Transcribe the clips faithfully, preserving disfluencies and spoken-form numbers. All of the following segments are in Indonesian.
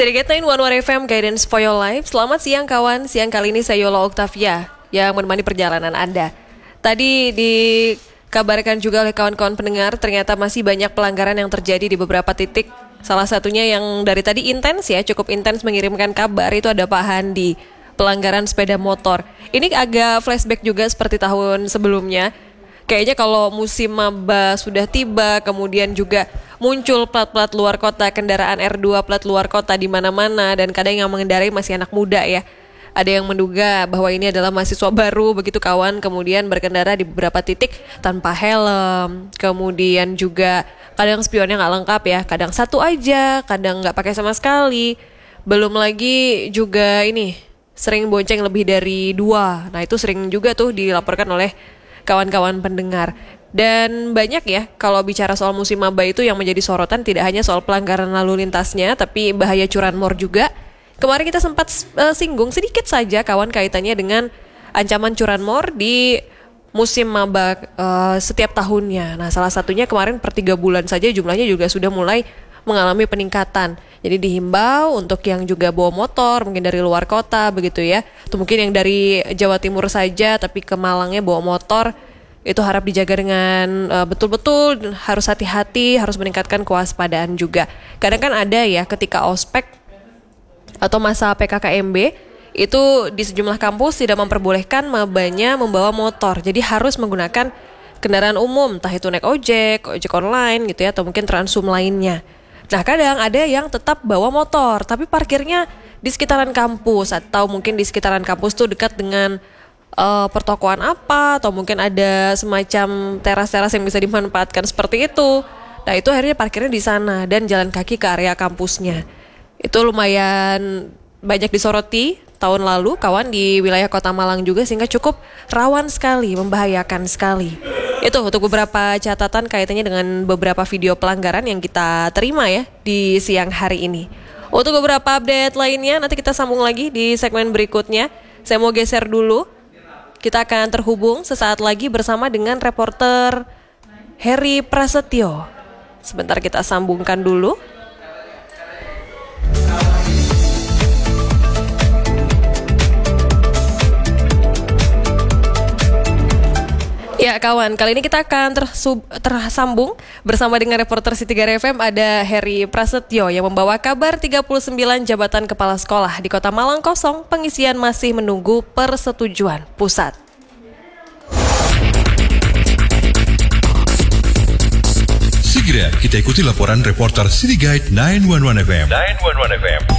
Serikat sembilan satu satu F M Guidance for Your Life. Selamat siang kawan. Siang kali ini saya Yola Octavia yang menemani perjalanan Anda. Tadi dikabarkan juga oleh kawan-kawan pendengar, ternyata masih banyak pelanggaran yang terjadi di beberapa titik. Salah satunya yang dari tadi intens ya, cukup intens mengirimkan kabar, itu ada Pak Handi, pelanggaran sepeda motor. Ini agak flashback juga seperti tahun sebelumnya. Kayaknya kalau musim maba sudah tiba, kemudian juga muncul plat-plat luar kota, kendaraan R dua plat luar kota di mana-mana, dan kadang yang mengendarai masih anak muda ya. Ada yang menduga bahwa ini adalah mahasiswa baru begitu kawan, kemudian berkendara di beberapa titik tanpa helm, kemudian juga kadang spionnya nggak lengkap ya, kadang satu aja, kadang nggak pakai sama sekali. Belum lagi juga ini sering bonceng lebih dari dua. Nah itu sering juga tuh dilaporkan oleh kawan-kawan pendengar. Dan banyak ya kalau bicara soal musim maba itu yang menjadi sorotan tidak hanya soal pelanggaran lalu lintasnya, tapi bahaya curanmor juga. Kemarin kita sempat uh, singgung sedikit saja kawan kaitannya dengan ancaman curanmor di musim maba uh, setiap tahunnya. Nah salah satunya kemarin per tiga bulan saja jumlahnya juga sudah mulai mengalami peningkatan. Jadi dihimbau untuk yang juga bawa motor mungkin dari luar kota begitu ya, atau mungkin yang dari Jawa Timur saja tapi ke Malangnya bawa motor, itu harap dijaga dengan uh, betul-betul, harus hati-hati, harus meningkatkan kewaspadaan juga. Kadang kan ada ya ketika ospek atau masa P K K M B itu di sejumlah kampus tidak memperbolehkan mabanya membawa motor, jadi harus menggunakan kendaraan umum, entah itu naik ojek, ojek online gitu ya, atau mungkin transum lainnya. Nah kadang ada yang tetap bawa motor tapi parkirnya di sekitaran kampus, atau mungkin di sekitaran kampus tuh dekat dengan uh, pertokoan apa, atau mungkin ada semacam teras-teras yang bisa dimanfaatkan seperti itu. Nah itu akhirnya parkirnya di sana dan jalan kaki ke area kampusnya. Itu lumayan banyak disoroti tahun lalu kawan di wilayah Kota Malang juga, sehingga cukup rawan sekali, membahayakan sekali. Itu untuk beberapa catatan kaitannya dengan beberapa video pelanggaran yang kita terima ya di siang hari ini. Untuk beberapa update lainnya nanti kita sambung lagi di segmen berikutnya. Saya mau geser dulu. Kita akan terhubung sesaat lagi bersama dengan reporter Heri Prasetyo. Sebentar kita sambungkan dulu. Ya kawan, kali ini kita akan tersub, tersambung bersama dengan reporter City Tiga F M, ada Heri Prasetyo yang membawa kabar tiga puluh sembilan jabatan kepala sekolah di Kota Malang kosong, pengisian masih menunggu persetujuan pusat. Segera kita ikuti laporan reporter City Guide sembilan satu satu F M. sembilan satu satu F M.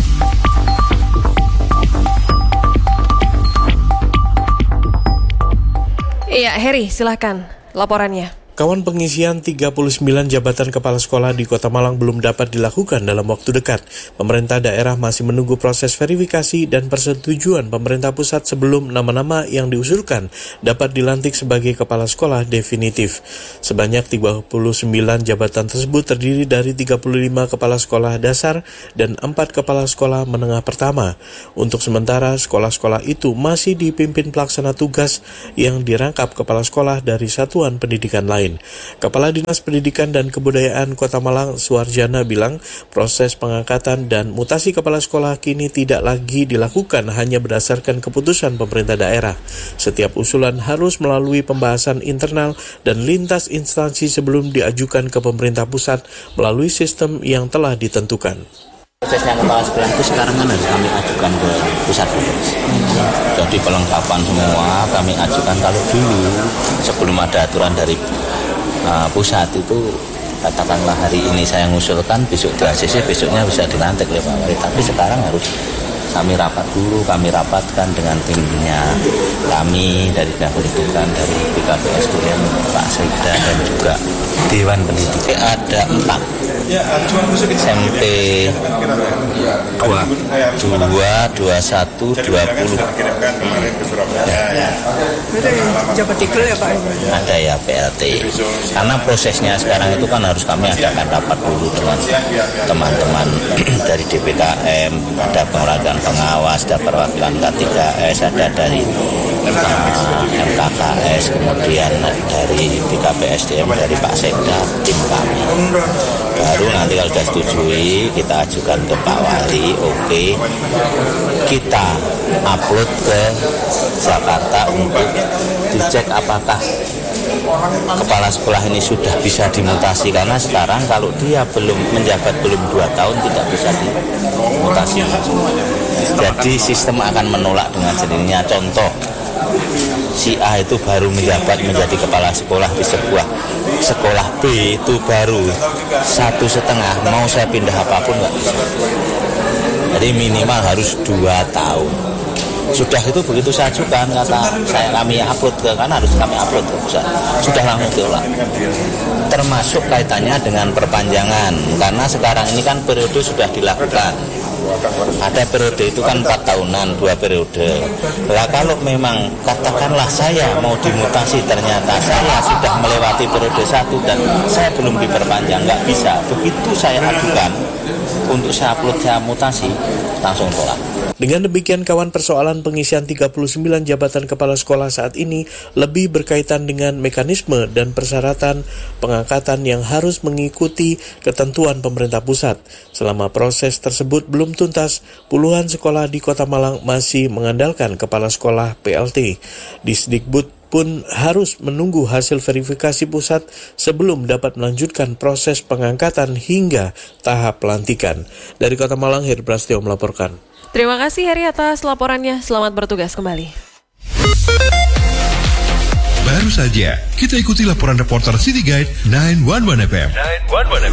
Iya, Heri, silakan laporannya. Kawan, pengisian tiga puluh sembilan jabatan kepala sekolah di Kota Malang belum dapat dilakukan dalam waktu dekat. Pemerintah daerah masih menunggu proses verifikasi dan persetujuan pemerintah pusat sebelum nama-nama yang diusulkan dapat dilantik sebagai kepala sekolah definitif. Sebanyak tiga puluh sembilan jabatan tersebut terdiri dari tiga puluh lima kepala sekolah dasar dan empat kepala sekolah menengah pertama. Untuk sementara, sekolah-sekolah itu masih dipimpin pelaksana tugas yang dirangkap kepala sekolah dari satuan pendidikan lain. Kepala Dinas Pendidikan dan Kebudayaan Kota Malang, Suarjana, bilang proses pengangkatan dan mutasi kepala sekolah kini tidak lagi dilakukan hanya berdasarkan keputusan pemerintah daerah. Setiap usulan harus melalui pembahasan internal dan lintas instansi sebelum diajukan ke pemerintah pusat melalui sistem yang telah ditentukan. Prosesnya kepala sekolah itu sekarang kan harus kami ajukan ke pusat. Jadi pelengkapan semua kami ajukan. Kalau dulu sebelum ada aturan dari uh, pusat itu, katakanlah hari ini saya ngusulkan, besok di A C C, besoknya bisa dilantik oleh Pak Wali. Tapi sekarang harus kami rapat dulu, kami rapatkan dengan timnya kami dari Dinas Pendidikan, dari B K P S D M, Pak Sekda, dan juga Dewan Pendidikan. Ada empat S M P dua, dua, dua satu, dua puluh. Ya. Jabat Tikul ya Pak? Ada ya P L T. Karena prosesnya sekarang itu kan harus kami adakan rapat dulu dengan teman-teman dari D P K M, ada pengeragaan pengawas, ada perwakilan K tiga S, ada dari uh, M K K S, kemudian dari B K P S D M, dari Pak Sekda, tim kami. Baru nanti kalau sudah setujui, kita ajukan ke Pak Wali, oke, kita upload ke Jakarta untuk dicek apakah kepala sekolah ini sudah bisa dimutasi. Karena sekarang kalau dia belum menjabat belum dua tahun tidak bisa dimutasi. Jadi sistem akan menolak dengan sendirinya. Contoh, si A itu baru menjabat menjadi kepala sekolah di sebuah sekolah B, itu baru satu setengah, mau saya pindah apapun nggak bisa. Jadi minimal harus dua tahun. Sudah itu begitu saya ajukan, kata saya kami upload ke, kan harus kami upload ke pusat, sudah langsung diolah. Termasuk kaitannya dengan perpanjangan, karena sekarang ini kan periode sudah dilakukan. Ada periode itu kan empat tahunan, dua periode. Lah kalau memang katakanlah saya mau dimutasi, ternyata saya sudah melewati periode satu dan saya belum diperpanjang, nggak bisa. Begitu saya ajukan untuk saya upload, saya mutasi, langsung tolak. Dengan demikian, kawan, persoalan pengisian tiga puluh sembilan jabatan kepala sekolah saat ini lebih berkaitan dengan mekanisme dan persyaratan pengangkatan yang harus mengikuti ketentuan pemerintah pusat. Selama proses tersebut belum tuntas, puluhan sekolah di Kota Malang masih mengandalkan kepala sekolah P L T. Disdikbud pun harus menunggu hasil verifikasi pusat sebelum dapat melanjutkan proses pengangkatan hingga tahap pelantikan. Dari Kota Malang, Heri Prasetyo melaporkan. Terima kasih Heri atas laporannya. Selamat bertugas kembali. Baru saja kita ikuti laporan reporter City Guide sembilan satu satu F M. sembilan satu satu F M.